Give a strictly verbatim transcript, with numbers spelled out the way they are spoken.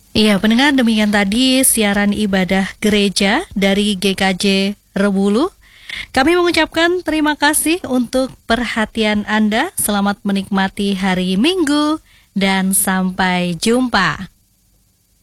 Iya, pendengar, demikian tadi siaran ibadah gereja dari G K J Rebulu. Kami mengucapkan terima kasih untuk perhatian Anda. Selamat menikmati hari Minggu dan sampai jumpa.